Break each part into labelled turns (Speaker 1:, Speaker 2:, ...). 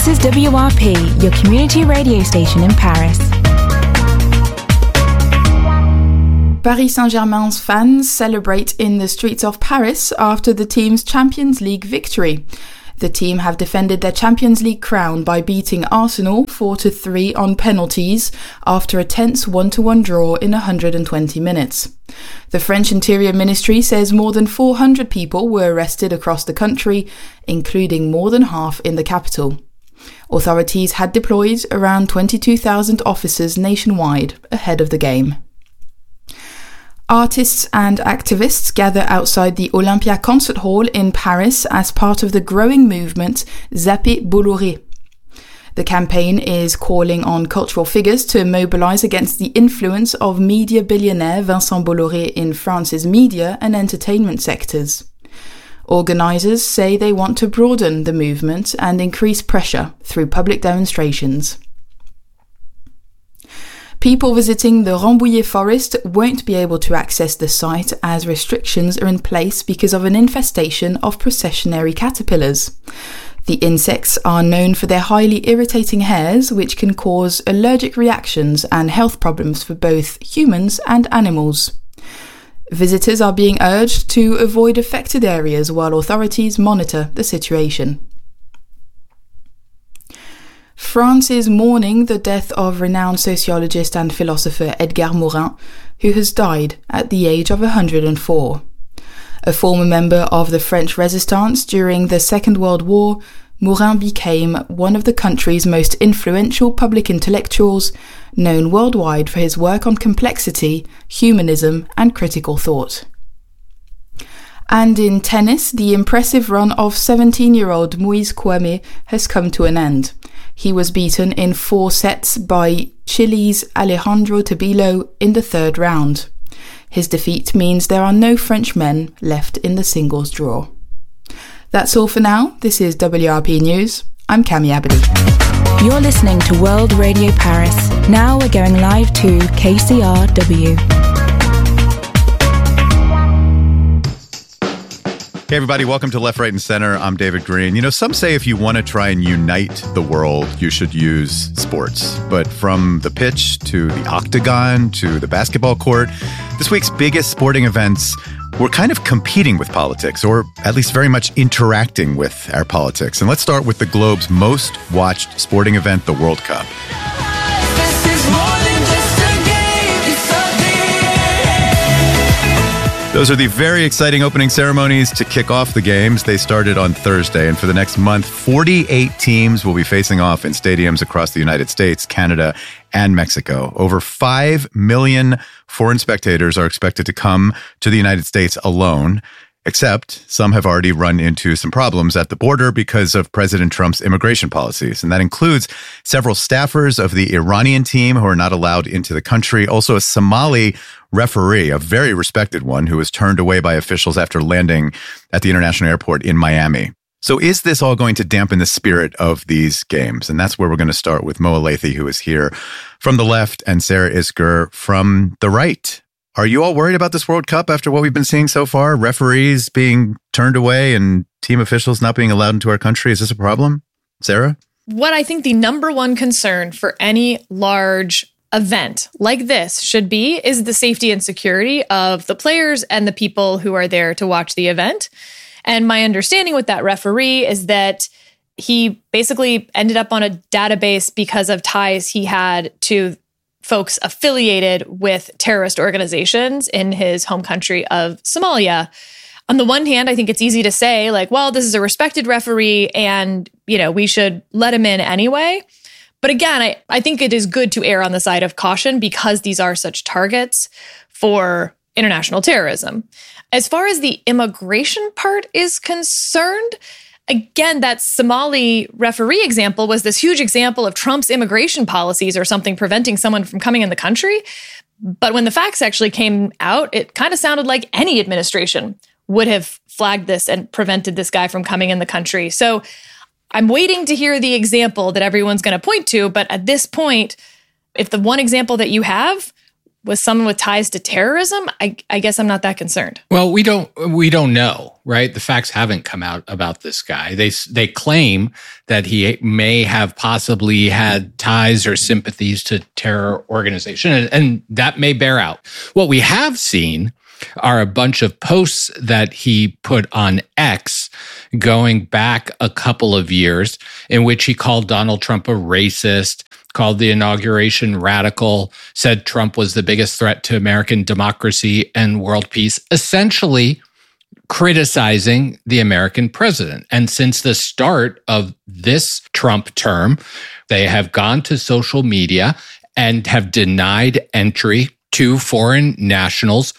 Speaker 1: This is WRP, your community radio station in Paris.
Speaker 2: Paris Saint-Germain's fans celebrate in the streets of Paris after the team's Champions League victory. The team have defended their Champions League crown by beating Arsenal 4-3 on penalties after a tense 1-1 draw in 120 minutes. The French Interior Ministry says more than 400 people were arrested across the country, including more than half in the capital. Authorities had deployed around 22,000 officers nationwide ahead of the game. Artists and activists gather outside the Olympia Concert Hall in Paris as part of the growing movement Zappez Bolloré. The campaign is calling on cultural figures to mobilize against the influence of media billionaire Vincent Bolloré in France's media and entertainment sectors. Organizers say they want to broaden the movement and increase pressure through public demonstrations. People visiting the Rambouillet forest won't be able to access the site as restrictions are in place because of an infestation of processionary caterpillars. The insects are known for their highly irritating hairs, which can cause allergic reactions and health problems for both humans and animals. Visitors are being urged to avoid affected areas while authorities monitor the situation. France is mourning the death of renowned sociologist and philosopher Edgar Morin, who has died at the age of 104. A former member of the French Resistance during the Second World War, Morin became one of the country's most influential public intellectuals, known worldwide for his work on complexity, humanism, and critical thought. And in tennis, the impressive run of 17-year-old Moise Kouame has come to an end. He was beaten in 4 sets by Chile's Alejandro Tabilo in the third round. His defeat means there are no French men left in the singles draw. That's all for now. This is WRP News. I'm Cami Abadi.
Speaker 1: You're listening to World Radio Paris. Now we're going live to KCRW.
Speaker 3: Hey everybody, welcome to Left, Right, and Center. I'm David Green. You know, some say if you want to try and unite the world, you should use sports. But from the pitch to the octagon to the basketball court, this week's biggest sporting events were kind of competing with politics, or at least very much interacting with our politics. And let's start with the globe's most watched sporting event, the World Cup. Those are the very exciting opening ceremonies to kick off the games. They started on Thursday, and for the next month, 48 teams will be facing off in stadiums across the United States, Canada, and Mexico. Over 5 million foreign spectators are expected to come to the United States alone, except some have already run into some problems at the border because of President Trump's immigration policies. And that includes several staffers of the Iranian team who are not allowed into the country, also a Somali referee, a very respected one, who was turned away by officials after landing at the international airport in Miami. So is this all going to dampen the spirit of these games? And that's where we're going to start with Mo Elleithee, who is here from the left, and Sarah Isgur from the right. Are you all worried about this World Cup after what we've been seeing so far? Referees being turned away and team officials not being allowed into our country? Is this a problem? Sarah?
Speaker 4: What I think the number one concern for any large event like this should be is the safety and security of the players and the people who are there to watch the event. And my understanding with that referee is that he basically ended up on a database because of ties he had to folks affiliated with terrorist organizations in his home country of Somalia. On the one hand, I think it's easy to say, like, well, this is a respected referee and, you know, we should let him in anyway. But again, I think it is good to err on the side of caution because these are such targets for international terrorism. As far as the immigration part is concerned, again, that Somali referee example was this huge example of Trump's immigration policies or something preventing someone from coming in the country. But when the facts actually came out, it kind of sounded like any administration would have flagged this and prevented this guy from coming in the country. So I'm waiting to hear the example that everyone's going to point to. But at this point, if the one example that you have was someone with ties to terrorism, I guess I'm not that concerned.
Speaker 5: Well, we don't know, right? The facts haven't come out about this guy. They claim that he may have possibly had ties or sympathies to terror organization, and that may bear out. What we have seen are a bunch of posts that he put on X going back a couple of years in which he called Donald Trump a racist, called the inauguration radical, said Trump was the biggest threat to American democracy and world peace, essentially criticizing the American president. And since the start of this Trump term, they have gone to social media and have denied entry to foreign nationals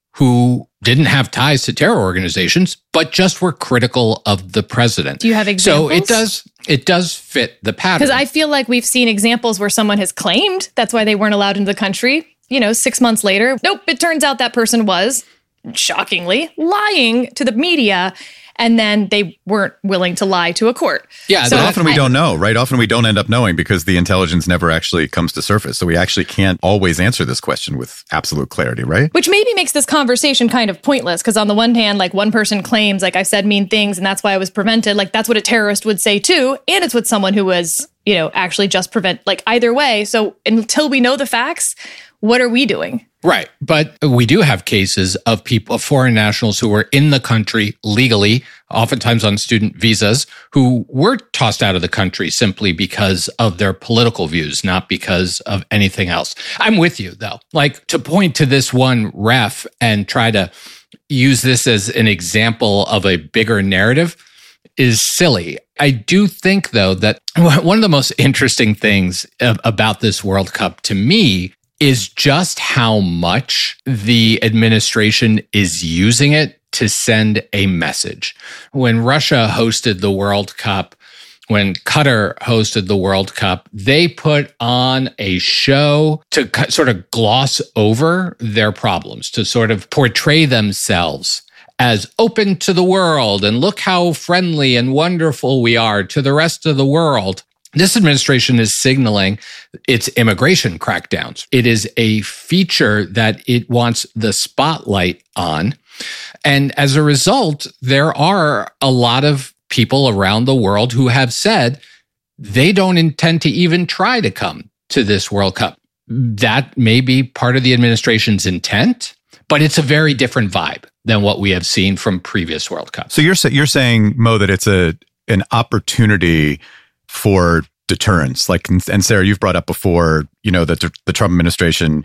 Speaker 5: who didn't have ties to terror organizations, but just were critical of the president.
Speaker 4: Do you have examples?
Speaker 5: So it does fit the pattern.
Speaker 4: Because I feel like we've seen examples where someone has claimed that's why they weren't allowed into the country. 6 months later, nope, it turns out that person was, shockingly, lying to the media. And then they weren't willing to lie to a court.
Speaker 3: Yeah, so often we don't know, right? Often we don't end up knowing because the intelligence never actually comes to surface. So we actually can't always answer this question with absolute clarity, right?
Speaker 4: Which maybe makes this conversation kind of pointless because on the one hand, like one person claims like I said mean things and that's why I was prevented. Like that's what a terrorist would say too. And it's what someone who was, actually just prevent, like either way. So until we know the facts, what are we doing?
Speaker 5: Right. But we do have cases of people, of foreign nationals who were in the country legally, oftentimes on student visas, who were tossed out of the country simply because of their political views, not because of anything else. I'm with you, though. Like to point to this one ref and try to use this as an example of a bigger narrative is silly. I do think, though, that one of the most interesting things about this World Cup to me is just how much the administration is using it to send a message. When Russia hosted the World Cup, when Qatar hosted the World Cup, they put on a show to sort of gloss over their problems, to sort of portray themselves as open to the world and look how friendly and wonderful we are to the rest of the world. This administration is signaling its immigration crackdowns. It is a feature that it wants the spotlight on. And as a result, there are a lot of people around the world who have said they don't intend to even try to come to this World Cup. That may be part of the administration's intent, but it's a very different vibe than what we have seen from previous World Cups.
Speaker 3: So you're saying, Mo, that it's an opportunity for deterrence, and Sarah, you've brought up before, that the Trump administration,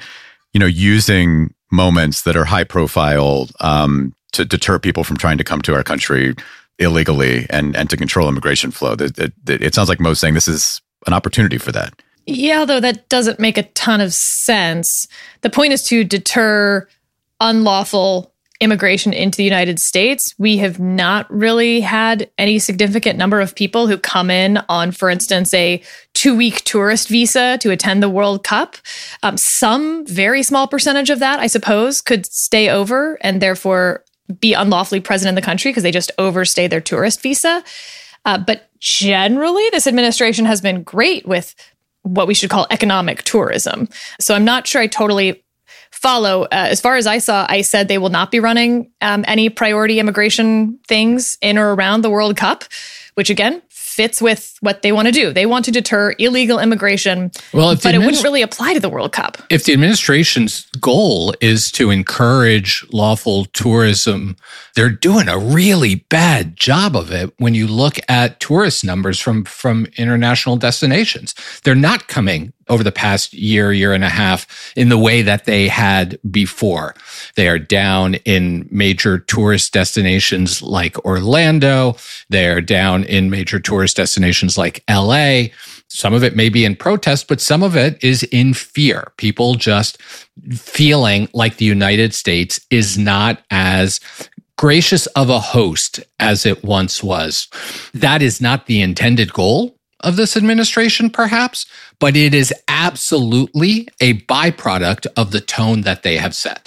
Speaker 3: using moments that are high profile to deter people from trying to come to our country illegally and to control immigration flow. It sounds like Mo's saying this is an opportunity for that.
Speaker 4: Yeah, although that doesn't make a ton of sense. The point is to deter unlawful immigration into the United States. We have not really had any significant number of people who come in on, for instance, a 2-week tourist visa to attend the World Cup. Some very small percentage of that, I suppose, could stay over and therefore be unlawfully present in the country because they just overstay their tourist visa. But generally, this administration has been great with what we should call economic tourism. So I'm not sure I totally follow. As far as I saw, I said they will not be running any priority immigration things in or around the World Cup, which again fits with what they want to do. They want to deter illegal immigration, but it wouldn't really apply to the World Cup.
Speaker 5: If the administration's goal is to encourage lawful tourism, they're doing a really bad job of it when you look at tourist numbers from international destinations. They're not coming over the past year and a half in the way that they had before. They are down in major tourist destinations like Orlando. They are down in major tourist destinations like LA. Some of it may be in protest, but some of it is in fear. People just feeling like the United States is not as gracious of a host as it once was. That is not the intended goal of this administration, perhaps, but it is absolutely a byproduct of the tone that they have set.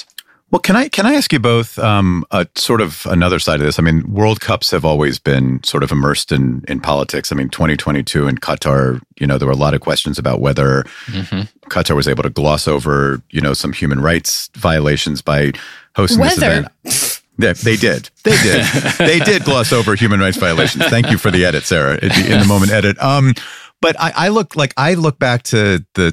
Speaker 3: Well, can I ask you both sort of another side of this? I mean, World Cups have always been sort of immersed in politics. I mean, 2022 in Qatar, there were a lot of questions about whether Qatar was able to gloss over, some human rights violations by hosting this event. Yeah, they did. They did gloss over human rights violations. Thank you for the edit, Sarah, in the moment edit. But I look back to the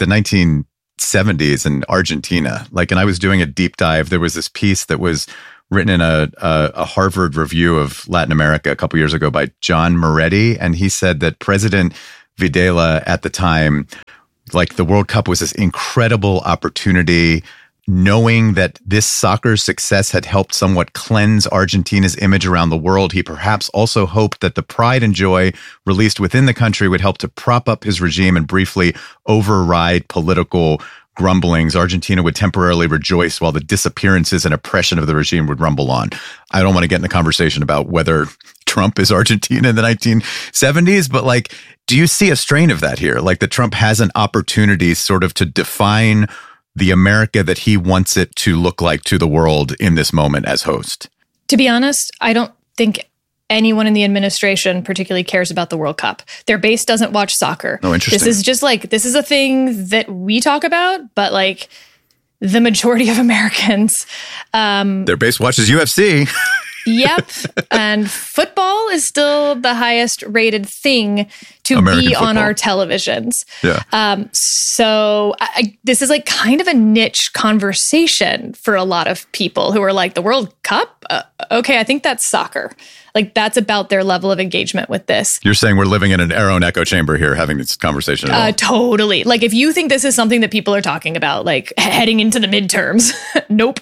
Speaker 3: 1970s in Argentina, and I was doing a deep dive. There was this piece that was written in a Harvard review of Latin America a couple years ago by John Moretti, and he said that President Videla at the time, the World Cup was this incredible opportunity, knowing that this soccer success had helped somewhat cleanse Argentina's image around the world. He perhaps also hoped that the pride and joy released within the country would help to prop up his regime and briefly override political grumblings. Argentina would temporarily rejoice while the disappearances and oppression of the regime would rumble on. I don't want to get in the conversation about whether Trump is Argentina in the 1970s, but do you see a strain of that here? That Trump has an opportunity sort of to define the America that he wants it to look like to the world in this moment as host?
Speaker 4: To be honest, I don't think anyone in the administration particularly cares about the World Cup. Their base doesn't watch soccer.
Speaker 3: Oh, interesting.
Speaker 4: This is just this is a thing that we talk about, but the majority of Americans.
Speaker 3: Their base watches UFC.
Speaker 4: Yep. And football is still the highest rated thing to
Speaker 3: American
Speaker 4: be
Speaker 3: football
Speaker 4: on our televisions.
Speaker 3: Yeah.
Speaker 4: So this is kind of a niche conversation for a lot of people who are the World Cup? Okay, I think that's soccer. That's about their level of engagement with this.
Speaker 3: You're saying we're living in an Aero and echo chamber here having this conversation at all.
Speaker 4: Totally. If you think this is something that people are talking about, heading into the midterms, nope.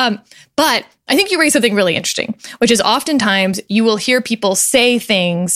Speaker 4: But I think you raised something really interesting, which is oftentimes you will hear people say things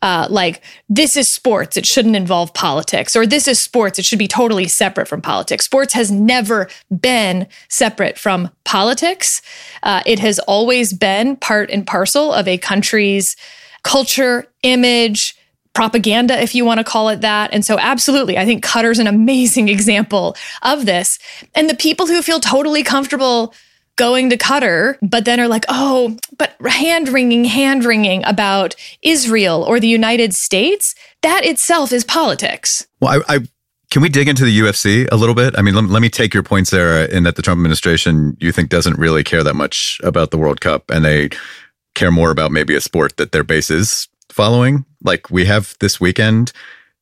Speaker 4: this is sports, it shouldn't involve politics, or this is sports, it should be totally separate from politics. Sports has never been separate from politics. It has always been part and parcel of a country's culture, image, propaganda, if you want to call it that. And so absolutely, I think Qatar's an amazing example of this. And the people who feel totally comfortable going to Qatar, but then are oh, but hand-wringing about Israel or the United States, that itself is politics.
Speaker 3: Well, can we dig into the UFC a little bit? I mean, let me take your point, Sarah, in that the Trump administration, you think, doesn't really care that much about the World Cup, and they care more about maybe a sport that their base is following. We have this weekend,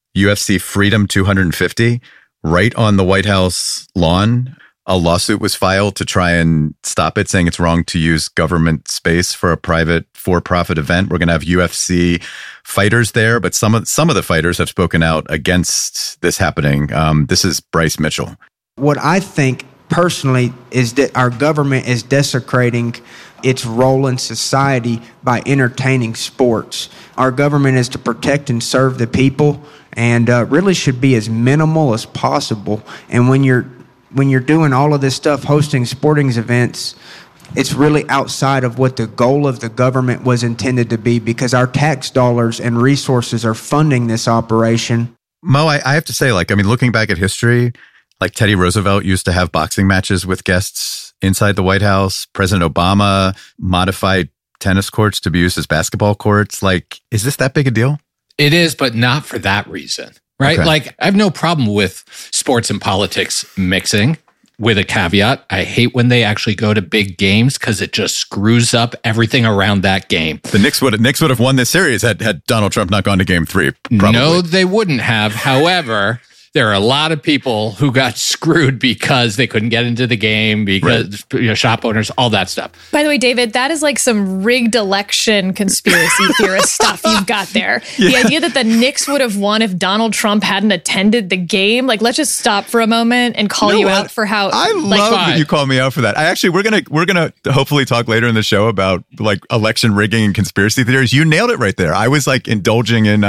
Speaker 3: UFC Freedom 250, right on the White House lawn. A lawsuit was filed to try and stop it, saying it's wrong to use government space for a private for-profit event. We're going to have UFC fighters there, but some of the fighters have spoken out against this happening. This is Bryce Mitchell.
Speaker 6: What I think personally is that our government is desecrating its role in society by entertaining sports. Our government is to protect and serve the people, and really should be as minimal as possible. And when you're doing all of this stuff, hosting sporting events, it's really outside of what the goal of the government was intended to be, because our tax dollars and resources are funding this operation.
Speaker 3: Mo, I have to say, looking back at history, Teddy Roosevelt used to have boxing matches with guests inside the White House. President Obama modified tennis courts to be used as basketball courts. Is this that big a deal?
Speaker 5: It is, but not for that reason. Right?
Speaker 3: Okay.
Speaker 5: I have no problem with sports and politics mixing, with a caveat. I hate when they actually go to big games because it just screws up everything around that game.
Speaker 3: The Knicks would have won this series had Donald Trump not gone to game 3. Probably.
Speaker 5: No, they wouldn't have. However, there are a lot of people who got screwed because they couldn't get into the game, because shop owners, all that stuff.
Speaker 4: By the way, David, that is some rigged election conspiracy theorist stuff you've got there. Yeah. The idea that the Knicks would have won if Donald Trump hadn't attended the game. Let's just stop for a moment and call you out for how
Speaker 3: I love that you call me out for that. We're gonna hopefully talk later in the show about election rigging and conspiracy theories. You nailed it right there. I was indulging in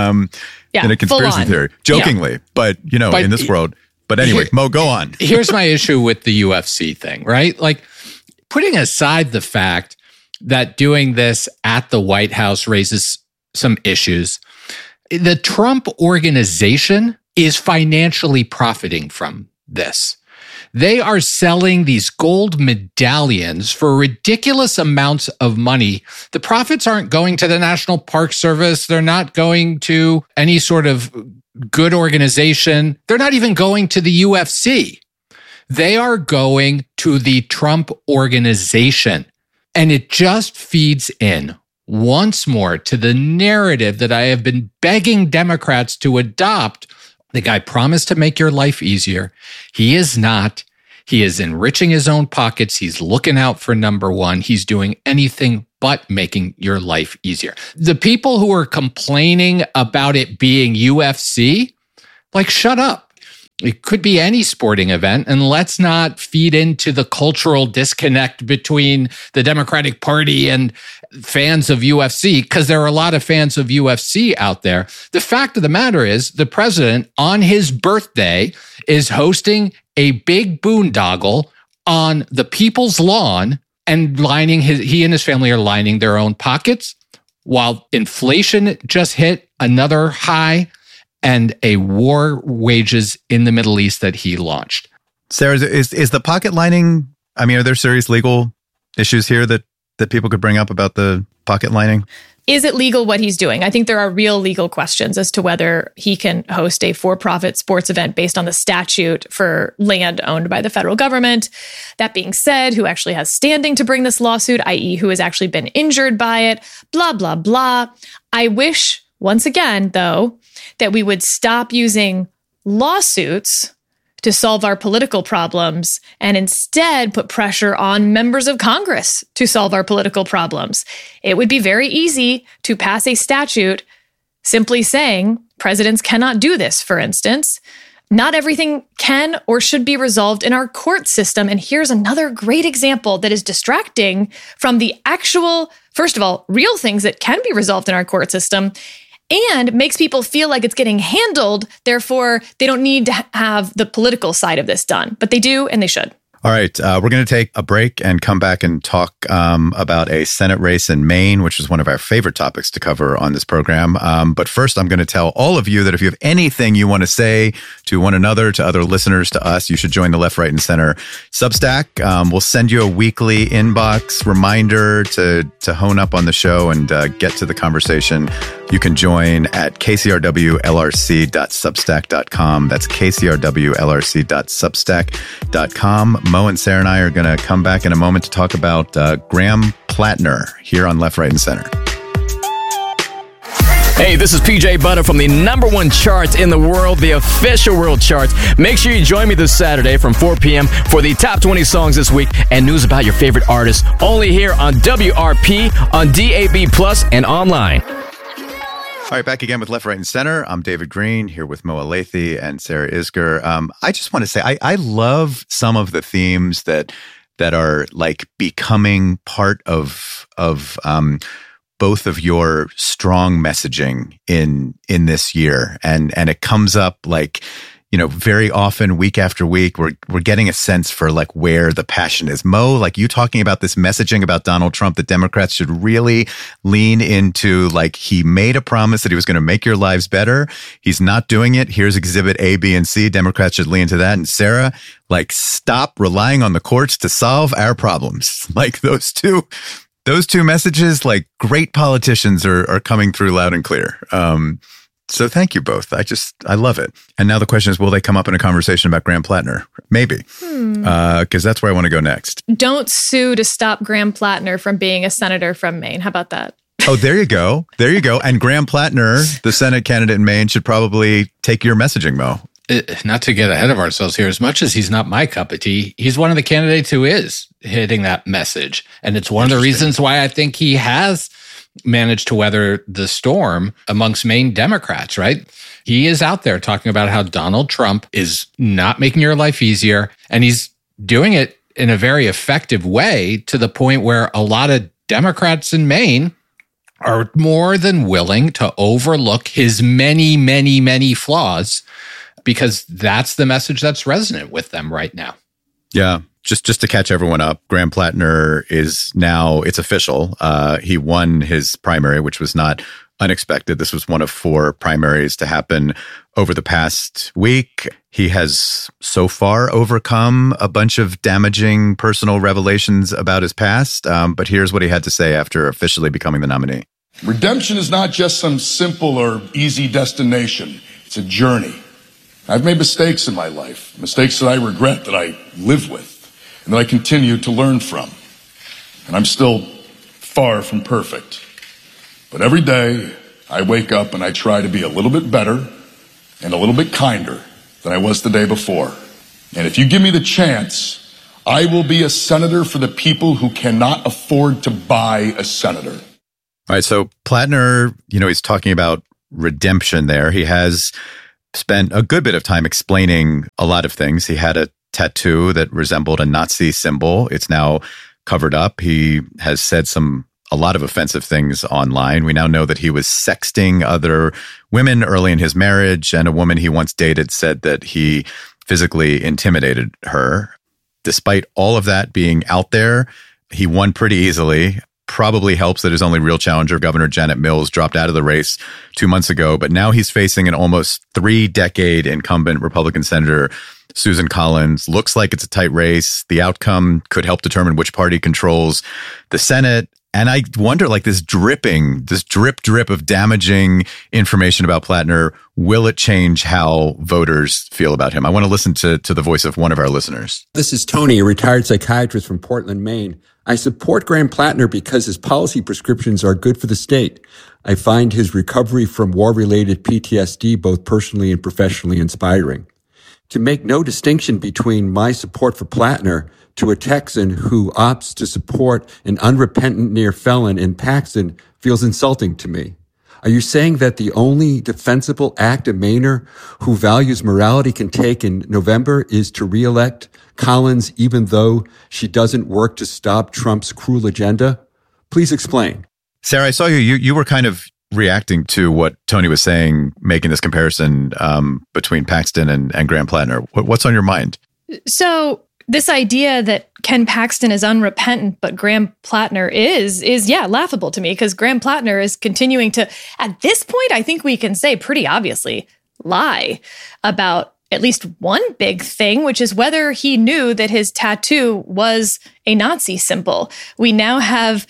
Speaker 3: a conspiracy theory, jokingly, but in this world. But anyway, Mo, go on.
Speaker 5: Here's my issue with the UFC thing, right? Putting aside the fact that doing this at the White House raises some issues, the Trump organization is financially profiting from this. They are selling these gold medallions for ridiculous amounts of money. The profits aren't going to the National Park Service. They're not going to any sort of good organization. They're not even going to the UFC. They are going to the Trump Organization. And it just feeds in once more to the narrative that I have been begging Democrats to adopt. The guy promised to make your life easier. He is not. He is enriching his own pockets. He's looking out for number one. He's doing anything but making your life easier. The people who are complaining about it being UFC, like, shut up. It could be any sporting event, and let's not feed into the cultural disconnect between the Democratic Party and fans of UFC, because there are a lot of fans of UFC out there. The fact of the matter is, the president, on his birthday, is hosting a big boondoggle on the people's lawn and he and his family are lining their own pockets, while inflation just hit another high and a war wages in the Middle East that he launched.
Speaker 3: Sarah, is the pocket lining, I mean, are there serious legal issues here that people could bring up about the pocket lining?
Speaker 4: Is it legal what he's doing? I think there are real legal questions as to whether he can host a for-profit sports event based on the statute for land owned by the federal government. That being said, who actually has standing to bring this lawsuit, i.e. who has actually been injured by it, blah, blah, blah. I wish, once again, though, that we would stop using lawsuits to solve our political problems and instead put pressure on members of Congress to solve our political problems. It would be very easy to pass a statute simply saying presidents cannot do this, for instance. Not everything can or should be resolved in our court system. And here's another great example that is distracting from the actual, first of all, real things that can be resolved in our court system, and makes people feel like it's getting handled. Therefore, they don't need to have the political side of this done, but they do, and they should.
Speaker 3: All right, we're going to take a break and come back and talk about a Senate race in Maine, which is one of our favorite topics to cover on this program. But first, I'm going to tell all of you that if you have anything you want to say to one another, to other listeners, to us, you should join the Left, Right, and Center Substack. We'll send you a weekly inbox reminder to hone up on the show and get to the conversation. You can join at kcrwlrc.substack.com. That's kcrwlrc.substack.com. Mo and Sarah and I are going to come back in a moment to talk about Graham Plattner here on Left, Right, and Center.
Speaker 7: Hey, this is PJ Butter from the #1 charts in the world, the official world charts. Make sure you join me this Saturday from 4 p.m. for the top 20 songs this week and news about your favorite artists, only here on WRP, on DAB+, and online.
Speaker 3: All right, back again with Left, Right, and Center. I'm David Green, here with Mo Alethy and Sarah Isgur. I just want to say I love some of the themes that are like becoming part of both of your strong messaging in this year, and it comes up like, you know, very often, week after week, we're getting a sense for like where the passion is. Mo, like you talking about this messaging about Donald Trump, that Democrats should really lean into, like, he made a promise that he was going to make your lives better. He's not doing it. Here's exhibit A, B, and C. Democrats should lean into that. And Sarah, like, stop relying on the courts to solve our problems. Like those two messages, like great politicians are coming through loud and clear. So thank you both. I love it. And now the question is, will they come up in a conversation about Graham Plattner? Maybe, because that's where I want to go next.
Speaker 4: Don't sue to stop Graham Plattner from being a senator from Maine. How about that?
Speaker 3: Oh, there you go. There you go. And Graham Plattner, the Senate candidate in Maine, should probably take your messaging, Mo.
Speaker 5: Not to get ahead of ourselves here, as much as he's not my cup of tea, he's one of the candidates who is hitting that message. And it's one of the reasons why I think he has managed to weather the storm amongst Maine Democrats, right? He is out there talking about how Donald Trump is not making your life easier, and he's doing it in a very effective way, to the point where a lot of Democrats in Maine are more than willing to overlook his many, many, many flaws, because that's the message that's resonant with them right now.
Speaker 3: Yeah. Just to catch everyone up, Graham Plattner is now, it's official. He won his primary, which was not unexpected. This was one of 4 primaries to happen over the past week. He has so far overcome a bunch of damaging personal revelations about his past, but here's what he had to say after officially becoming the nominee.
Speaker 8: Redemption is not just some simple or easy destination. It's a journey. I've made mistakes in my life, mistakes that I regret, that I live with, and that I continue to learn from. And I'm still far from perfect. But every day, I wake up and I try to be a little bit better and a little bit kinder than I was the day before. And if you give me the chance, I will be a senator for the people who cannot afford to buy a senator.
Speaker 3: All right, so Plattner, he's talking about redemption there. He has spent a good bit of time explaining a lot of things. He had a tattoo that resembled a Nazi symbol. It's now covered up. He has said a lot of offensive things online. We now know that he was sexting other women early in his marriage, and a woman he once dated said that he physically intimidated her. Despite all of that being out there, he won pretty easily. Probably helps that his only real challenger, Governor Janet Mills, dropped out of the race 2 months ago, but now he's facing an almost 3-decade incumbent Republican Senator, Susan Collins. Looks like it's a tight race. The outcome could help determine which party controls the Senate. And I wonder, this drip of damaging information about Plattner, will it change how voters feel about him? I want to listen to the voice of one of our listeners.
Speaker 9: This is Tony, a retired psychiatrist from Portland, Maine. I support Graham Plattner because his policy prescriptions are good for the state. I find his recovery from war-related PTSD both personally and professionally inspiring. To make no distinction between my support for Plattner to a Texan who opts to support an unrepentant near felon in Paxton feels insulting to me. Are you saying that the only defensible act a Mainer who values morality can take in November is to re-elect Collins even though she doesn't work to stop Trump's cruel agenda? Please explain.
Speaker 3: Sarah, I saw you were kind of reacting to what Tony was saying, making this comparison between Paxton and Graham Plattner. What's on your mind?
Speaker 4: So this idea that Ken Paxton is unrepentant, but Graham Plattner is laughable to me, because Graham Plattner is continuing to, at this point, I think we can say pretty obviously, lie about at least one big thing, which is whether he knew that his tattoo was a Nazi symbol. We now have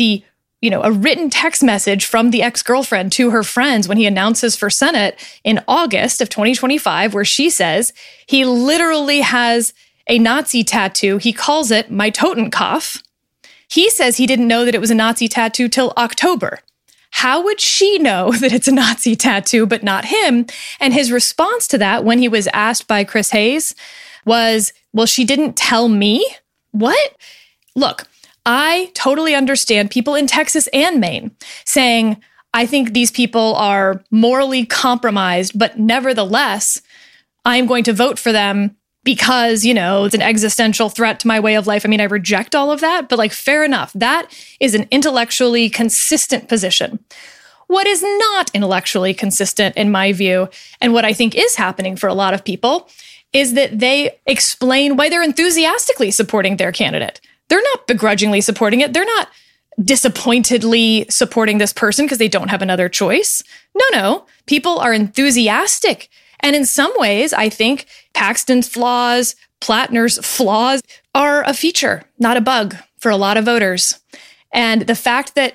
Speaker 4: a written text message from the ex-girlfriend to her friends when he announces for Senate in August of 2025, where she says he literally has a Nazi tattoo. He calls it my Totenkopf. He says he didn't know that it was a Nazi tattoo till October. How would she know that it's a Nazi tattoo, but not him? And his response to that, when he was asked by Chris Hayes, was, well, she didn't tell me? What? Look, I totally understand people in Texas and Maine saying, I think these people are morally compromised, but nevertheless, I'm going to vote for them because, it's an existential threat to my way of life. I mean, I reject all of that, but fair enough. That is an intellectually consistent position. What is not intellectually consistent, in my view, and what I think is happening for a lot of people, is that they explain why they're enthusiastically supporting their candidate. They're not begrudgingly supporting it. They're not disappointedly supporting this person because they don't have another choice. No. People are enthusiastic. And in some ways, I think Paxton's flaws, Plattner's flaws are a feature, not a bug for a lot of voters. And the fact that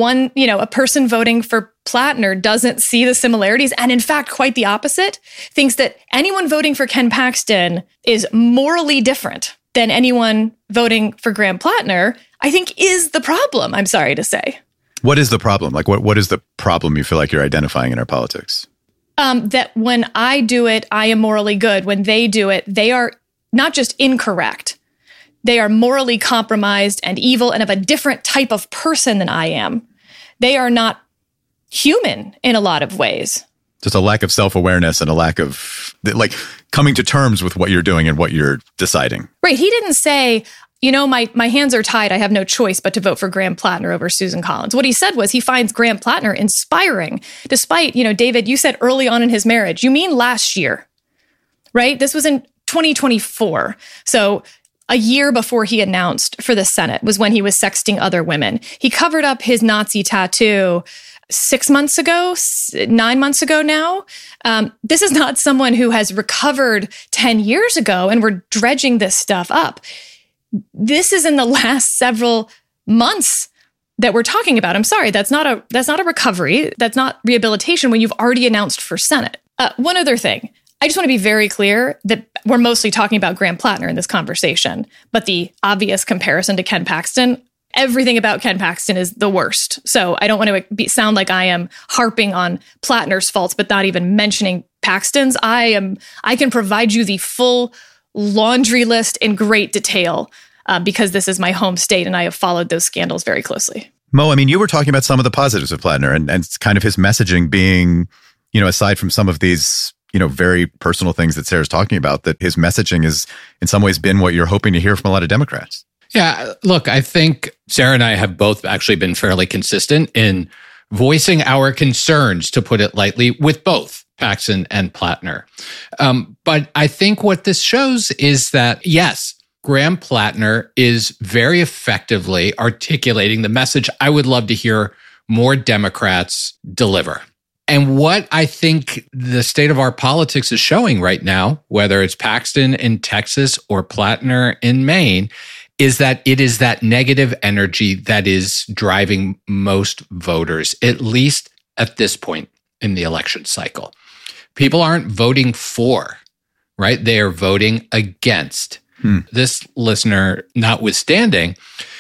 Speaker 4: a person voting for Plattner doesn't see the similarities, and in fact, quite the opposite, thinks that anyone voting for Ken Paxton is morally different than anyone voting for Graham Plattner, I think is the problem, I'm sorry to say.
Speaker 3: What is the problem? What is the problem you feel like you're identifying in our politics?
Speaker 4: That when I do it, I am morally good. When they do it, they are not just incorrect. They are morally compromised and evil and of a different type of person than I am. They are not human in a lot of ways.
Speaker 3: Just a lack of self-awareness and a lack of coming to terms with what you're doing and what you're deciding.
Speaker 4: Right. He didn't say, my hands are tied. I have no choice but to vote for Graham Plattner over Susan Collins. What he said was he finds Graham Plattner inspiring, despite, David, you said early on in his marriage. You mean last year, right? This was in 2024. So a year before he announced for the Senate was when he was sexting other women. He covered up his Nazi tattoo 9 months ago now. This is not someone who has recovered 10 years ago and we're dredging this stuff up. This is in the last several months that we're talking about. I'm sorry, that's not a recovery. That's not rehabilitation when you've already announced for Senate. One other thing. I just want to be very clear that we're mostly talking about Graham Plattner in this conversation, but the obvious comparison to Ken Paxton, everything about Ken Paxton is the worst. So I don't want to sound like I am harping on Plattner's faults, but not even mentioning Paxton's. I can provide you the full laundry list in great detail because this is my home state and I have followed those scandals very closely.
Speaker 3: Mo, I mean, you were talking about some of the positives of Plattner and kind of his messaging being, aside from some of these very personal things that Sarah's talking about, that his messaging is in some ways been what you're hoping to hear from a lot of Democrats.
Speaker 5: Yeah, look, I think Sarah and I have both actually been fairly consistent in voicing our concerns, to put it lightly, with both Paxton and Plattner. But I think what this shows is that, yes, Graham Plattner is very effectively articulating the message I would love to hear more Democrats deliver. And what I think the state of our politics is showing right now, whether it's Paxton in Texas or Plattner in Maine, is that it is that negative energy that is driving most voters, at least at this point in the election cycle. People aren't voting for, right? They are voting against. This listener notwithstanding,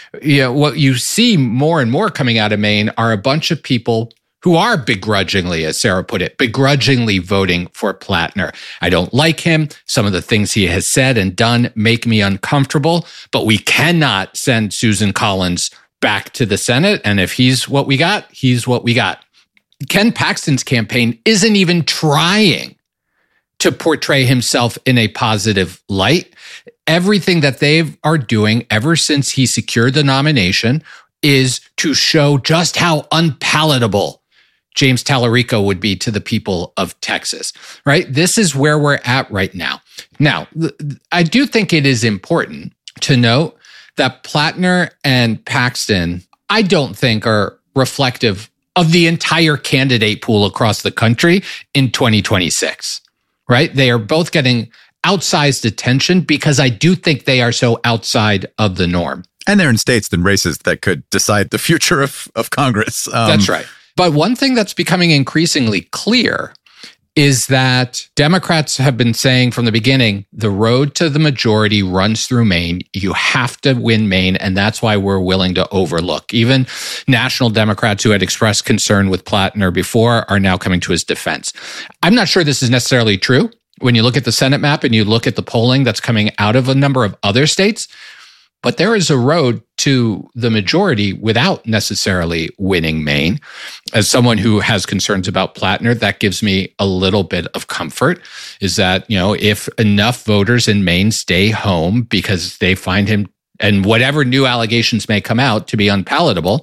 Speaker 5: what you see more and more coming out of Maine are a bunch of people who are begrudgingly, as Sarah put it, begrudgingly voting for Plattner. I don't like him. Some of the things he has said and done make me uncomfortable, but we cannot send Susan Collins back to the Senate. And if he's what we got, he's what we got. Ken Paxton's campaign isn't even trying to portray himself in a positive light. Everything that they are doing ever since he secured the nomination is to show just how unpalatable James Tallarico would be to the people of Texas, right? This is where we're at right now. Now, I do think it is important to note that Plattner and Paxton, I don't think are reflective of the entire candidate pool across the country in 2026, right? They are both getting outsized attention because I do think they are so outside of the norm.
Speaker 3: And they're in states and races that could decide the future of Congress.
Speaker 5: That's right. But one thing that's becoming increasingly clear is that Democrats have been saying from the beginning, the road to the majority runs through Maine. You have to win Maine, and that's why we're willing to overlook. Even national Democrats who had expressed concern with Plattner before are now coming to his defense. I'm not sure this is necessarily true. When you look at the Senate map and you look at the polling that's coming out of a number of other states, but there is a road to the majority without necessarily winning Maine. As someone who has concerns about Plattner, that gives me a little bit of comfort, is that, if enough voters in Maine stay home because they find him, and whatever new allegations may come out, to be unpalatable,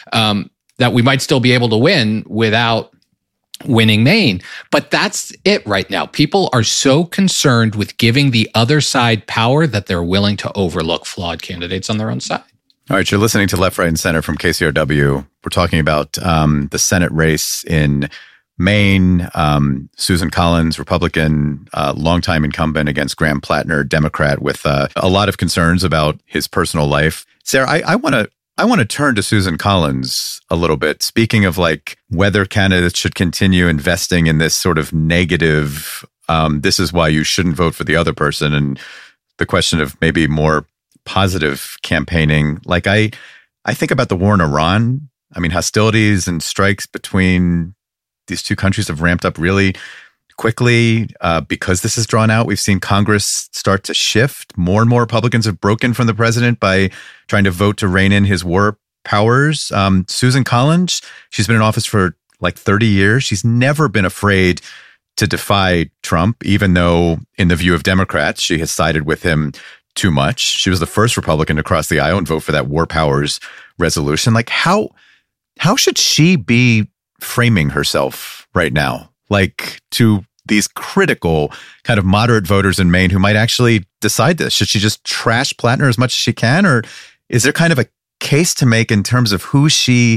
Speaker 5: that we might still be able to win without winning Maine. But that's it right now. People are so concerned with giving the other side power that they're willing to overlook flawed candidates on their own side.
Speaker 3: All right, you're listening to Left, Right, and Center from KCRW. We're talking about the Senate race in Maine. Susan Collins, Republican, longtime incumbent against Graham Plattner, Democrat, with a lot of concerns about his personal life. Sarah, I want to turn to Susan Collins a little bit. Speaking of whether candidates should continue investing in this sort of negative, this is why you shouldn't vote for the other person, and the question of maybe more positive campaigning. I think about the war in Iran. I mean, hostilities and strikes between these two countries have ramped up really quickly because this is drawn out. We've seen Congress start to shift. More and more Republicans have broken from the president by trying to vote to rein in his war powers. Susan Collins, she's been in office for 30 years. She's never been afraid to defy Trump, even though in the view of Democrats, she has sided with him too much. She was the first Republican to cross the aisle and vote for that war powers resolution. How should she be framing herself right now? To these critical kind of moderate voters in Maine who might actually decide this? Should she just trash Plattner as much as she can? Or is there kind of a case to make in terms of who she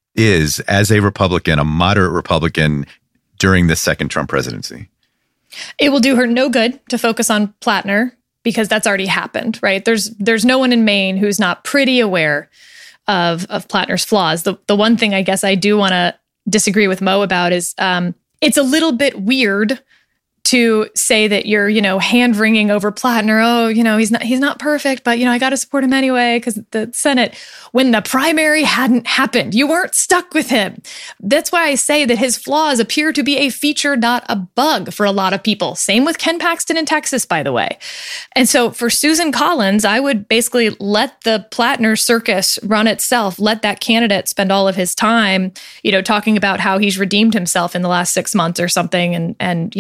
Speaker 3: is as a Republican, a moderate Republican, during the second Trump presidency?
Speaker 4: It will do her no good to focus on Plattner because that's already happened, right? There's no one in Maine who's not pretty aware of Plattner's flaws. The one thing I guess I do want to disagree with Mo about is it's a little bit weird to say that you're, hand-wringing over Plattner. Oh, he's not perfect, but, I got to support him anyway because the Senate, when the primary hadn't happened, you weren't stuck with him. That's why I say that his flaws appear to be a feature, not a bug for a lot of people. Same with Ken Paxton in Texas, by the way. And so for Susan Collins, I would basically let the Plattner circus run itself. Let that candidate spend all of his time, talking about how he's redeemed himself in the last 6 months or something. And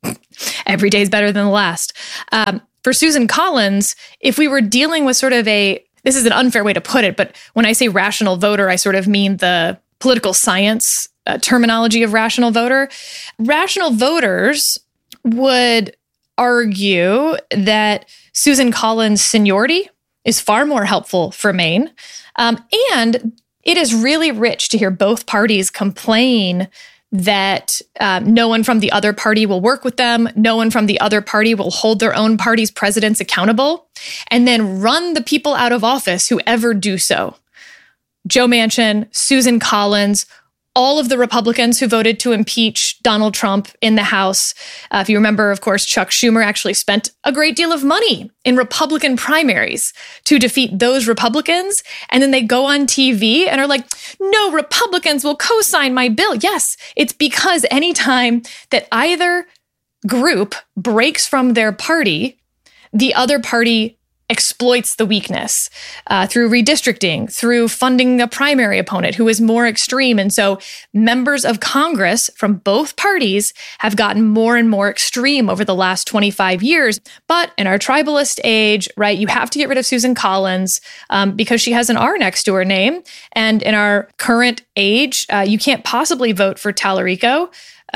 Speaker 4: every day is better than the last. For Susan Collins, if we were dealing with sort of this is an unfair way to put it, but when I say rational voter, I sort of mean the political science terminology of rational voter. Rational voters would argue that Susan Collins' seniority is far more helpful for Maine. And it is really rich to hear both parties complain that no one from the other party will work with them. No one from the other party will hold their own party's presidents accountable and then run the people out of office who ever do so. Joe Manchin, Susan Collins, all of the Republicans who voted to impeach Donald Trump in the House. If you remember, of course, Chuck Schumer actually spent a great deal of money in Republican primaries to defeat those Republicans. And then they go on TV and are like, no, Republicans will co-sign my bill. Yes, it's because anytime that either group breaks from their party, the other party exploits the weakness through redistricting, through funding a primary opponent who is more extreme. And so members of Congress from both parties have gotten more and more extreme over the last 25 years. But in our tribalist age, right, you have to get rid of Susan Collins because she has an R next to her name. And in our current age, you can't possibly vote for Tallarico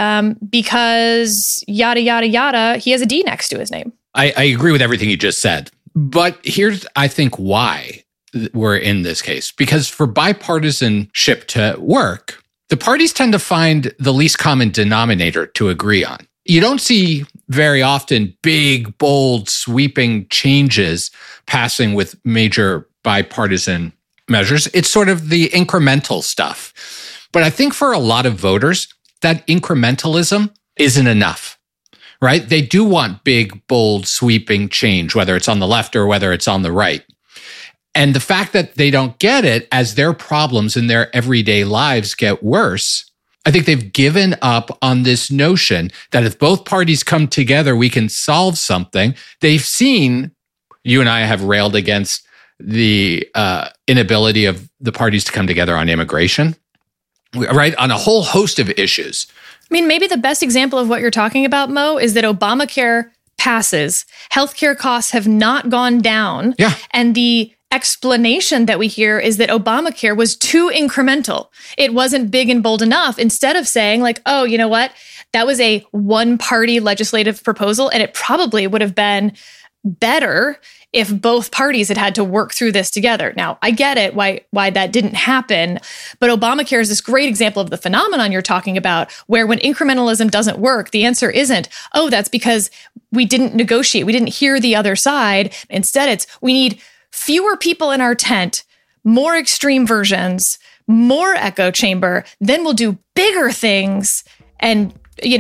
Speaker 4: because yada, yada, yada, he has a D next to his name.
Speaker 5: I agree with everything you just said. But here's, I think, why we're in this case. Because for bipartisanship to work, the parties tend to find the least common denominator to agree on. You don't see very often big, bold, sweeping changes passing with major bipartisan measures. It's sort of the incremental stuff. But I think for a lot of voters, that incrementalism isn't enough. Right? They do want big, bold, sweeping change, whether it's on the left or whether it's on the right. And the fact that they don't get it as their problems in their everyday lives get worse, I think they've given up on this notion that if both parties come together, we can solve something. They've seen, you and I have railed against the inability of the parties to come together on immigration, right? On a whole host of issues.
Speaker 4: I mean, maybe the best example of what you're talking about, Mo, is that Obamacare passes. Healthcare costs have not gone down.
Speaker 5: Yeah.
Speaker 4: And the explanation that we hear is that Obamacare was too incremental. It wasn't big and bold enough. Instead of saying like, oh, you know what? That was a one-party legislative proposal, and it probably would have been better if both parties had to work through this together. Now, I get it, why that didn't happen, but Obamacare is this great example of the phenomenon you're talking about, where when incrementalism doesn't work, the answer isn't, oh, that's because we didn't negotiate, we didn't hear the other side. Instead, it's we need fewer people in our tent, more extreme versions, more echo chamber, then we'll do bigger things and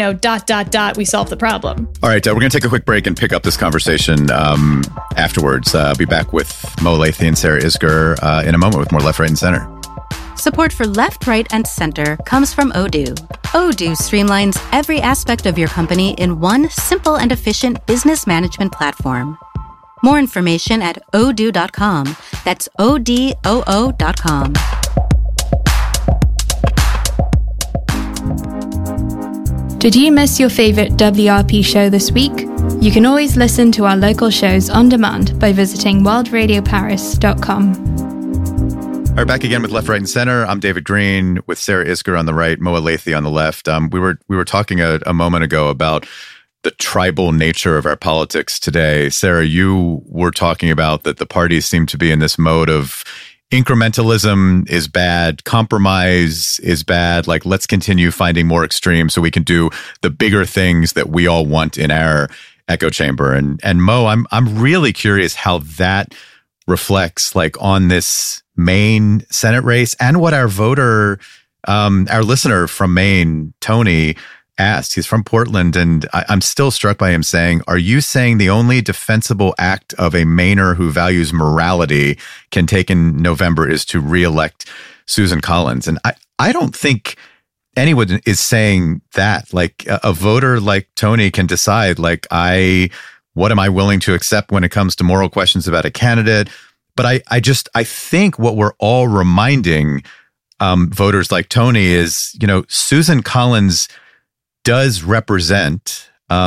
Speaker 4: we solve the problem.
Speaker 3: All right, we're going to take a quick break and pick up this conversation afterwards. I'll be back with Mo Lathey and Sarah Isgur in a moment with more Left, Right, and Center.
Speaker 10: Support for Left, Right, and Center comes from Odoo. Odoo streamlines every aspect of your company in one simple and efficient business management platform. More information at odoo.com. That's ODOO.com.
Speaker 1: Did you miss your favorite WRP show this week? You can always listen to our local shows on demand by visiting worldradioparis.com.
Speaker 3: All right, back again with Left, Right, and Center. I'm David Green with Sarah Isgur on the right, Mo Lathey on the left. We were talking a moment ago about the tribal nature of our politics today. Sarah, you were talking about that the parties seem to be in this mode of incrementalism is bad, compromise is bad, like let's continue finding more extremes so we can do the bigger things that we all want in our echo chamber. And Mo, I'm really curious how that reflects like on this Maine Senate race and what our voter, our listener from Maine, Tony, asked. He's from Portland, and I'm still struck by him saying, are you saying the only defensible act of a Mainer who values morality can take in November is to reelect Susan Collins? And I don't think anyone is saying that. Like a voter like Tony can decide, like, what am I willing to accept when it comes to moral questions about a candidate? But I think what we're all reminding voters like Tony is, Susan Collins does represent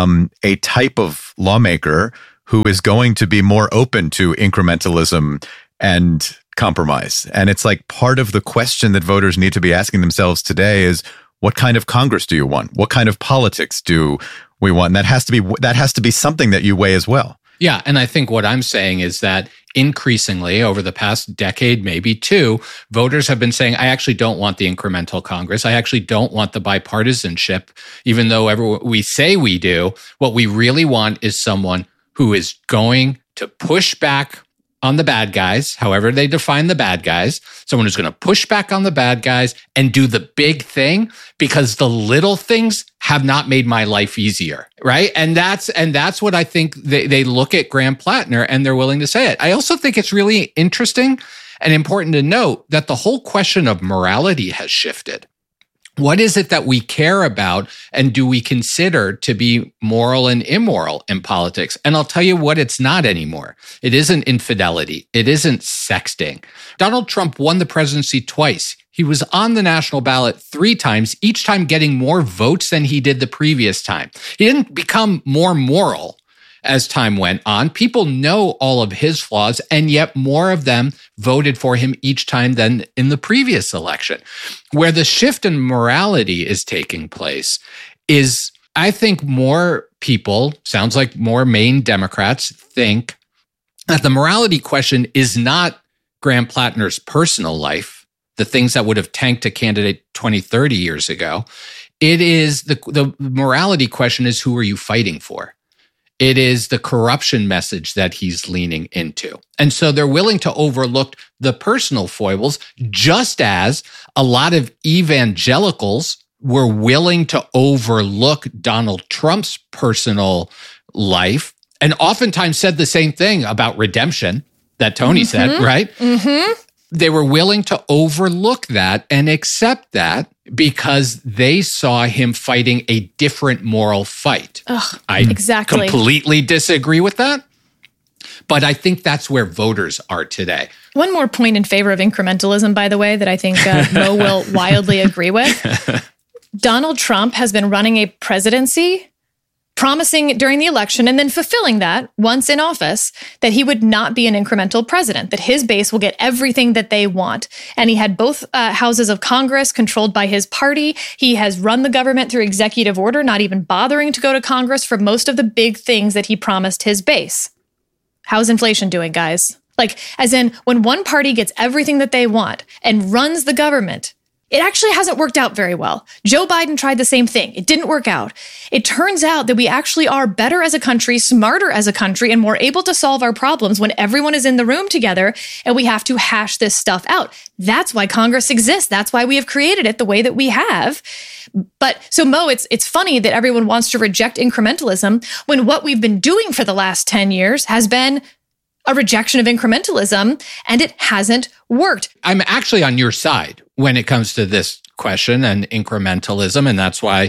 Speaker 3: a type of lawmaker who is going to be more open to incrementalism and compromise. And it's like part of the question that voters need to be asking themselves today is, what kind of Congress do you want? What kind of politics do we want? And that has to be something that you weigh as well.
Speaker 5: Yeah. And I think what I'm saying is that increasingly over the past decade, maybe two, voters have been saying, I actually don't want the incremental Congress. I actually don't want the bipartisanship, even though we say we do. What we really want is someone who is going to push back on the bad guys, however they define the bad guys, someone who's going to push back on the bad guys and do the big thing, because the little things have not made my life easier, right? And that's what I think they look at Graham Plattner and they're willing to say it. I also think it's really interesting and important to note that the whole question of morality has shifted. What is it that we care about and do we consider to be moral and immoral in politics? And I'll tell you what it's not anymore. It isn't infidelity. It isn't sexting. Donald Trump won the presidency twice. He was on the national ballot 3 times, each time getting more votes than he did the previous time. He didn't become more moral as time went on. People know all of his flaws, and yet more of them voted for him each time than in the previous election. Where the shift in morality is taking place is, I think more people, sounds like more Maine Democrats, think that the morality question is not Graham Plattner's personal life, the things that would have tanked a candidate 20, 30 years ago. It is the morality question is, who are you fighting for? It is the corruption message that he's leaning into. And so they're willing to overlook the personal foibles, just as a lot of evangelicals were willing to overlook Donald Trump's personal life and oftentimes said the same thing about redemption that Tony said, right? Mm-hmm. They were willing to overlook that and accept that because they saw him fighting a different moral fight. I completely disagree with that, but I think that's where voters are today.
Speaker 4: One more point in favor of incrementalism, by the way, that I think Mo will wildly agree with. Donald Trump has been running a presidency promising during the election and then fulfilling that once in office, that he would not be an incremental president, that his base will get everything that they want. And he had both houses of Congress controlled by his party. He has run the government through executive order, not even bothering to go to Congress for most of the big things that he promised his base. How's inflation doing, guys? Like, as in, when one party gets everything that they want and runs the government, it actually hasn't worked out very well. Joe Biden tried the same thing. It didn't work out. It turns out that we actually are better as a country, smarter as a country, and more able to solve our problems when everyone is in the room together and we have to hash this stuff out. That's why Congress exists. That's why we have created it the way that we have. But so, Mo, it's funny that everyone wants to reject incrementalism when what we've been doing for the last 10 years has been a rejection of incrementalism, and it hasn't worked.
Speaker 5: I'm actually on your side when it comes to this question and incrementalism. And that's why,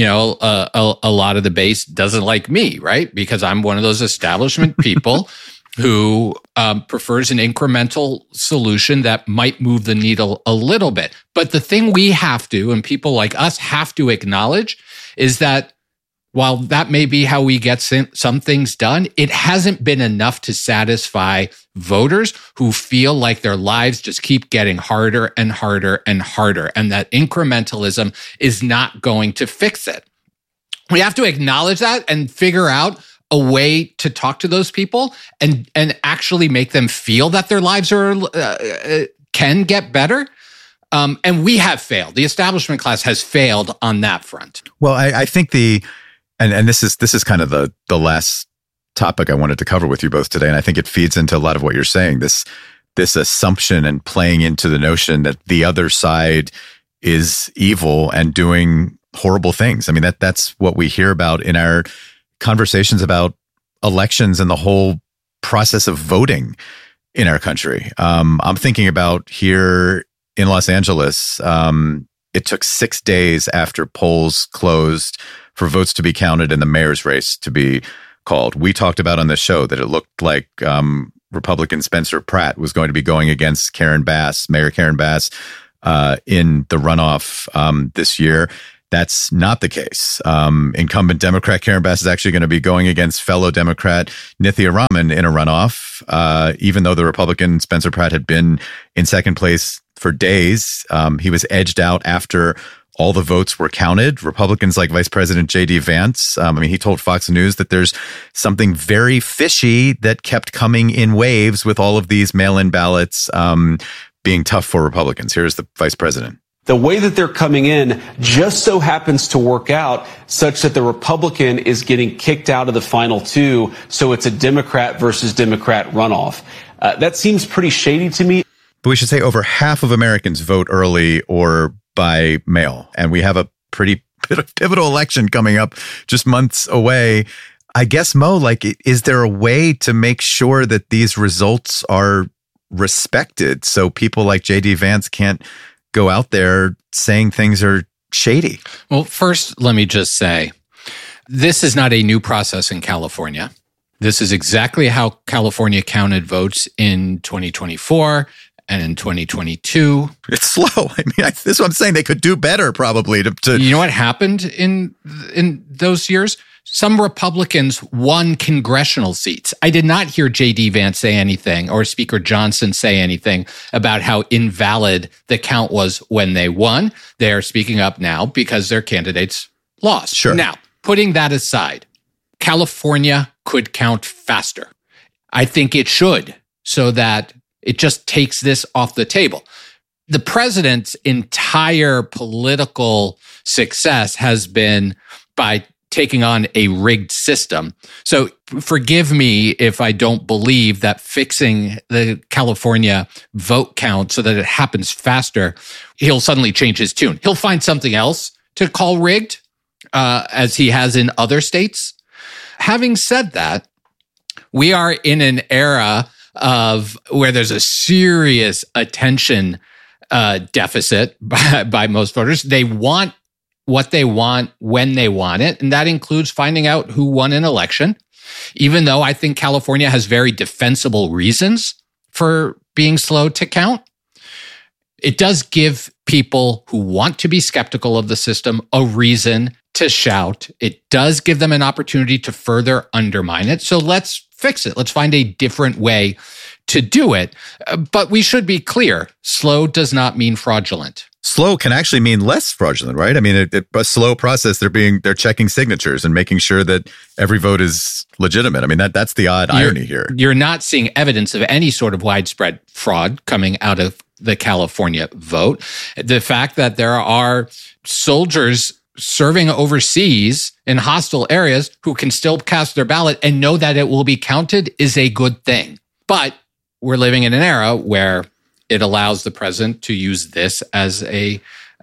Speaker 5: a lot of the base doesn't like me, right? Because I'm one of those establishment people who prefers an incremental solution that might move the needle a little bit. But the thing we have to, and people like us have to acknowledge, is that while that may be how we get some things done, it hasn't been enough to satisfy voters who feel like their lives just keep getting harder and harder and harder, and that incrementalism is not going to fix it. We have to acknowledge that and figure out a way to talk to those people and actually make them feel that their lives are can get better. And we have failed. The establishment class has failed on that front.
Speaker 3: Well, I think and this is kind of the last topic I wanted to cover with you both today. And I think it feeds into a lot of what you're saying, this assumption and playing into the notion that the other side is evil and doing horrible things. I mean, that's what we hear about in our conversations about elections and the whole process of voting in our country. I'm thinking about here in Los Angeles, it took 6 days after polls closed for votes to be counted and the mayor's race to be called. We talked about on the show that it looked like Republican Spencer Pratt was going to be going against Mayor Karen Bass, in the runoff this year. That's not the case. Incumbent Democrat Karen Bass is actually going to be going against fellow Democrat Nithya Raman in a runoff, even though the Republican Spencer Pratt had been in second place for days. He was edged out after all the votes were counted. Republicans like Vice President J.D. Vance, he told Fox News that there's something very fishy that kept coming in waves with all of these mail-in ballots being tough for Republicans. Here's the vice president.
Speaker 11: The way that they're coming in just so happens to work out such that the Republican is getting kicked out of the final two, so it's a Democrat versus Democrat runoff. That seems pretty shady to me.
Speaker 3: But we should say over half of Americans vote early or by mail, and we have a pretty pivotal election coming up just months away. I guess, Mo, is there a way to make sure that these results are respected so people like J.D. Vance can't go out there saying things are shady?
Speaker 5: Well, first, let me just say, this is not a new process in California. This is exactly how California counted votes in 2024 and in 2022.
Speaker 3: It's slow. I mean, this is what I'm saying. They could do better, probably.
Speaker 5: You know what happened in those years? Some Republicans won congressional seats. I did not hear J.D. Vance say anything or Speaker Johnson say anything about how invalid the count was when they won. They're speaking up now because their candidates lost.
Speaker 3: Sure.
Speaker 5: Now, putting that aside, California could count faster. I think it should, so that it just takes this off the table. The president's entire political success has been by taking on a rigged system. So forgive me if I don't believe that fixing the California vote count so that it happens faster, he'll suddenly change his tune. He'll find something else to call rigged, as he has in other states. Having said that, we are in an era of where there's a serious attention deficit by most voters. They want what they want when they want it, and that includes finding out who won an election, even though I think California has very defensible reasons for being slow to count. It does give people who want to be skeptical of the system a reason to shout. It does give them an opportunity to further undermine it. So let's fix it. Let's find a different way to do it. But we should be clear, slow does not mean fraudulent.
Speaker 3: Slow can actually mean less fraudulent, right? I mean, a slow process, they're checking signatures and making sure that every vote is legitimate. I mean, that's the odd irony here.
Speaker 5: You're not seeing evidence of any sort of widespread fraud coming out of the California vote. The fact that there are soldiers serving overseas in hostile areas who can still cast their ballot and know that it will be counted is a good thing. But we're living in an era where it allows the president to use this as a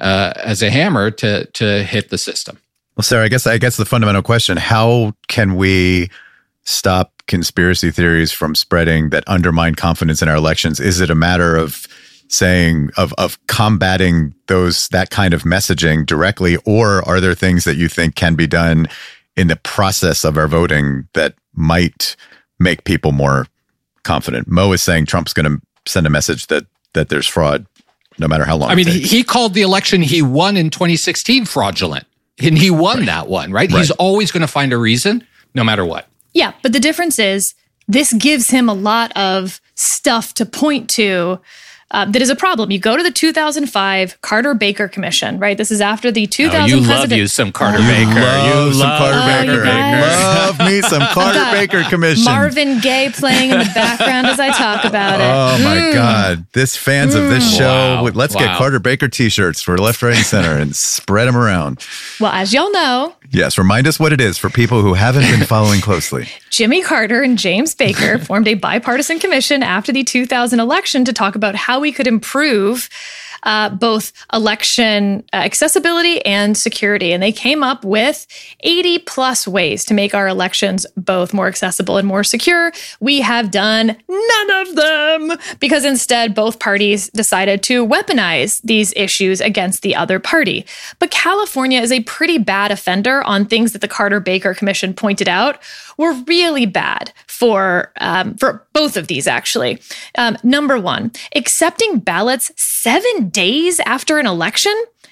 Speaker 5: hammer to hit the system.
Speaker 3: Well, Sarah, I guess the fundamental question: how can we stop conspiracy theories from spreading that undermine confidence in our elections? Is it a matter of saying of combating that kind of messaging directly, or are there things that you think can be done in the process of our voting that might make people more confident? Mo is saying Trump's going to send a message that there's fraud no matter how long.
Speaker 5: I mean, he called the election he won in 2016 fraudulent, and he won that one, right? He's always going to find a reason no matter what.
Speaker 4: Yeah, but the difference is this gives him a lot of stuff to point to that is a problem. You go to the 2005 Carter-Baker Commission, right? This is after the 2000
Speaker 5: you love you some Carter Baker.
Speaker 3: You love Carter Baker. Love me some Carter Baker Commission.
Speaker 4: Marvin Gaye playing in the background as I talk about it.
Speaker 3: Oh my God. This fans of this show, let's get Carter Baker t-shirts for Left, Right, and Center and spread them around.
Speaker 4: Well, as y'all know,
Speaker 3: yes, remind us what it is for people who haven't been following closely.
Speaker 4: Jimmy Carter and James Baker formed a bipartisan commission after the 2000 election to talk about how we could improve both election accessibility and security. And they came up with 80 plus ways to make our elections both more accessible and more secure. We have done none of them because instead both parties decided to weaponize these issues against the other party. But California is a pretty bad offender on things that the Carter-Baker Commission pointed out were really bad for both of these, actually. Number one, accepting ballots 7 days after an election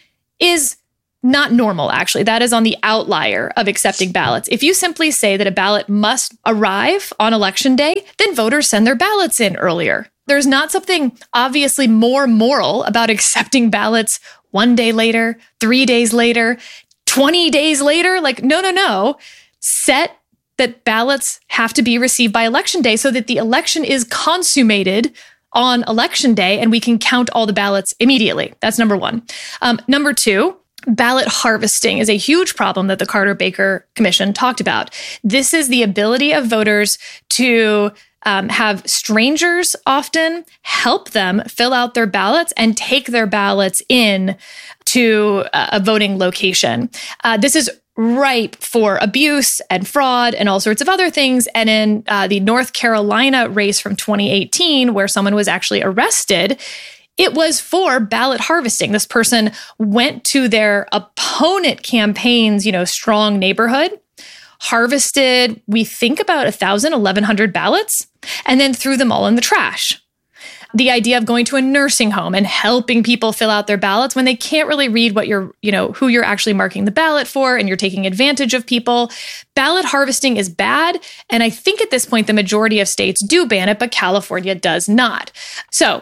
Speaker 4: is not normal, actually. That is on the outlier of accepting ballots. If you simply say that a ballot must arrive on election day, then voters send their ballots in earlier. There's not something obviously more moral about accepting ballots 1 day later, 3 days later, 20 days later. Like, no. Set that ballots have to be received by election day so that the election is consummated on election day and we can count all the ballots immediately. That's number one. Number two, ballot harvesting is a huge problem that the Carter-Baker Commission talked about. This is the ability of voters to have strangers often help them fill out their ballots and take their ballots in to a voting location. This is ripe for abuse and fraud and all sorts of other things. And in the North Carolina race from 2018, where someone was actually arrested, it was for ballot harvesting. This person went to their opponent campaign's, strong neighborhood, harvested, we think about 1,100 ballots, and then threw them all in the trash. The idea of going to a nursing home and helping people fill out their ballots when they can't really read what who you're actually marking the ballot for, and you're taking advantage of people. Ballot harvesting is bad. And I think at this point, the majority of states do ban it, but California does not. So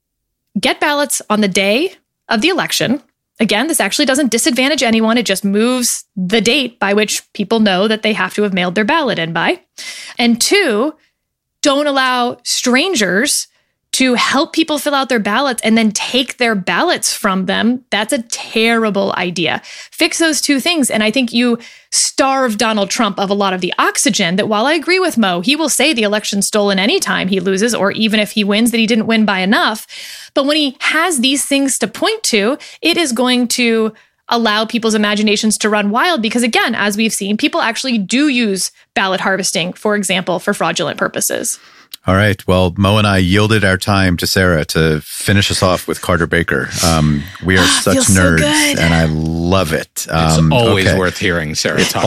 Speaker 4: get ballots on the day of the election. Again, this actually doesn't disadvantage anyone. It just moves the date by which people know that they have to have mailed their ballot in by. And two, don't allow strangers to help people fill out their ballots and then take their ballots from them. That's a terrible idea. Fix those two things. And I think you starve Donald Trump of a lot of the oxygen that, while I agree with Mo, he will say the election's stolen anytime he loses, or even if he wins, that he didn't win by enough. But when he has these things to point to, it is going to allow people's imaginations to run wild because, again, as we've seen, people actually do use ballot harvesting, for example, for fraudulent purposes.
Speaker 3: All right. Well, Mo and I yielded our time to Sarah to finish us off with Carter Baker. We are such nerds, and I love it.
Speaker 5: It's always worth hearing Sarah talk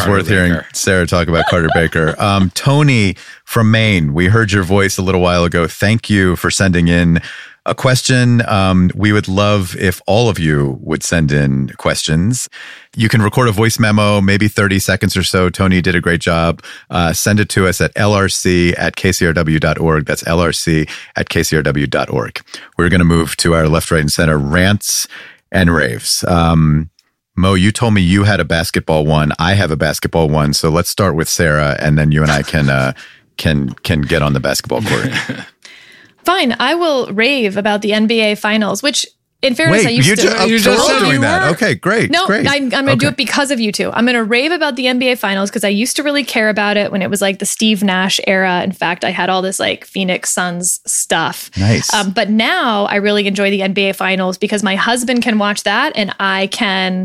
Speaker 5: about Carter Baker.
Speaker 3: Tony from Maine, we heard your voice a little while ago. Thank you for sending in a question. We would love if all of you would send in questions. You can record a voice memo, maybe 30 seconds or so. Tony did a great job. Send it to us at lrc@kcrw.org. That's lrc@kcrw.org. We're going to move to our Left, Right, and Center rants and raves. Mo, you told me you had a basketball one. I have a basketball one. So let's start with Sarah, and then you and I can get on the basketball court.
Speaker 4: Fine, I will rave about the NBA Finals, which, in fairness, I used to.
Speaker 3: You just said doing that. Okay, great.
Speaker 4: No,
Speaker 3: great.
Speaker 4: I'm going to do it because of you two. I'm going to rave about the NBA Finals because I used to really care about it when it was like the Steve Nash era. In fact, I had all this like Phoenix Suns stuff.
Speaker 3: Nice.
Speaker 4: But now I really enjoy the NBA Finals because my husband can watch that and I can,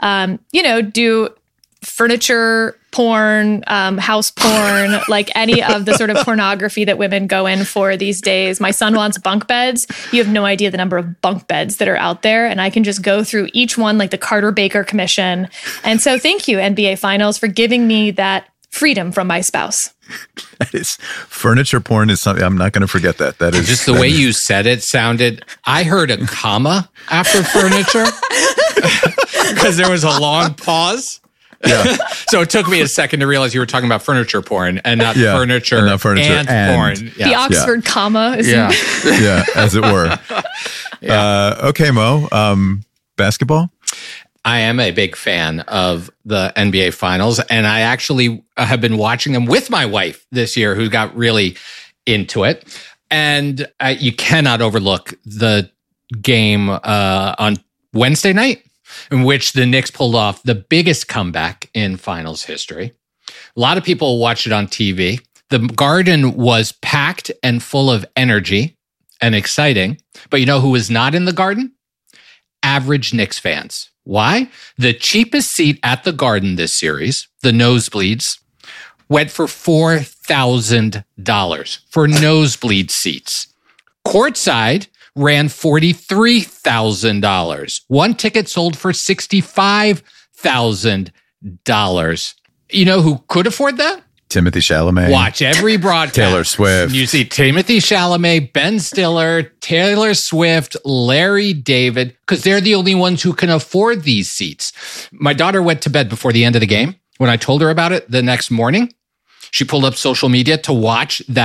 Speaker 4: do furniture porn, house porn, like any of the sort of pornography that women go in for these days. My son wants bunk beds. You have no idea the number of bunk beds that are out there. And I can just go through each one like the Carter-Baker Commission. And so thank you, NBA Finals, for giving me that freedom from my spouse.
Speaker 3: That is, furniture porn is something, I'm not going to forget that. That is
Speaker 5: just the way you said it sounded. I heard a comma after furniture because there was a long pause.
Speaker 3: Yeah.
Speaker 5: So it took me a second to realize you were talking about furniture porn and not furniture and porn.
Speaker 4: The Oxford comma is
Speaker 3: yeah, as it were. Okay, Mo. Basketball?
Speaker 5: I am a big fan of the NBA Finals, and I actually have been watching them with my wife this year, who got really into it. And you cannot overlook the game on Wednesday night, in which the Knicks pulled off the biggest comeback in finals history. A lot of people watched it on TV. The Garden was packed and full of energy and exciting. But you know who was not in the Garden? Average Knicks fans. Why? The cheapest seat at the Garden this series, the nosebleeds, went for $4,000 for nosebleed seats. Courtside ran $43,000. One ticket sold for $65,000. You know who could afford that?
Speaker 3: Timothy Chalamet.
Speaker 5: Watch every broadcast.
Speaker 3: Taylor Swift.
Speaker 5: You see Timothy Chalamet, Ben Stiller, Taylor Swift, Larry David, because they're the only ones who can afford these seats. My daughter went to bed before the end of the game. When I told her about it the next morning, she pulled up social media to watch that